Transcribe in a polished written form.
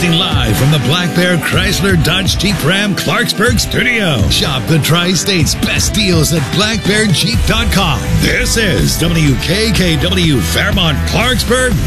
Broadcasting live from the Black Bear Chrysler Dodge Jeep Ram Clarksburg studio. Shop the Tri-State's best deals at blackbearjeep.com. This is WKKW Fairmont Clarksburg